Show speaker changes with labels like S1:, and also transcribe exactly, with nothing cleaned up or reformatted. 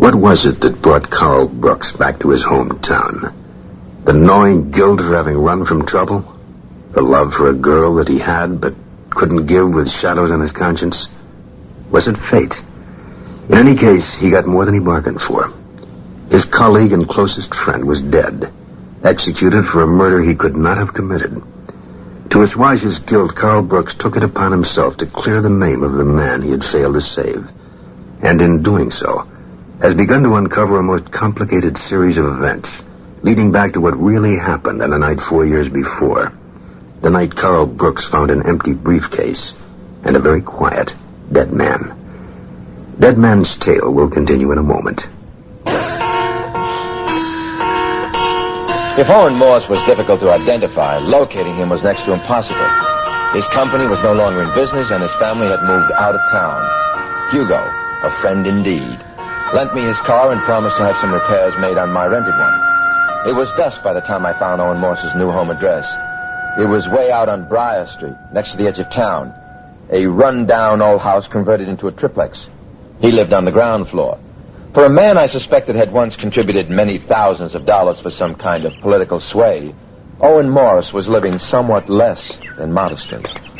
S1: What was it that brought Carl Brooks back to his hometown? The gnawing guilt of having run from trouble? The love for a girl that he had but couldn't give with shadows on his conscience? Was it fate? In any case, he got more than he bargained for. His colleague and closest friend was dead, executed for a murder he could not have committed. To assuage his guilt, Carl Brooks took it upon himself to clear the name of the man he had failed to save. And in doing so, has begun to uncover a most complicated series of events, leading back to what really happened on the night four years before. The night Carl Brooks found an empty briefcase and a very quiet, dead man. Dead Man's Tale will continue in a moment.
S2: If Owen Morse was difficult to identify, locating him was next to impossible. His company was no longer in business, and his family had moved out of town. Hugo, a friend indeed, lent me his car and promised to have some repairs made on my rented one. It was dusk by the time I found Owen Morse's new home address. It was way out on Briar Street, next to the edge of town. A run-down old house converted into a triplex. He lived on the ground floor. For a man I suspected had once contributed many thousands of dollars for some kind of political sway, Owen Morse was living somewhat less than modestly.